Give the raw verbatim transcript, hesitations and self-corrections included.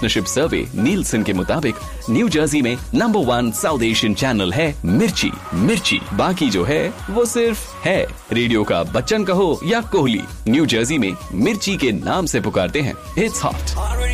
लिस्टनरशिप सर्वे Nielsen के मुताबिक new Jersey में number one south Asian channel है मिर्ची। मिर्ची, बाकी जो है वो सिर्फ है। रेडियो का बच्चन कहो या कोहली, न्यू जर्सी में मिर्ची के नाम से पुकारते हैं। It's hot.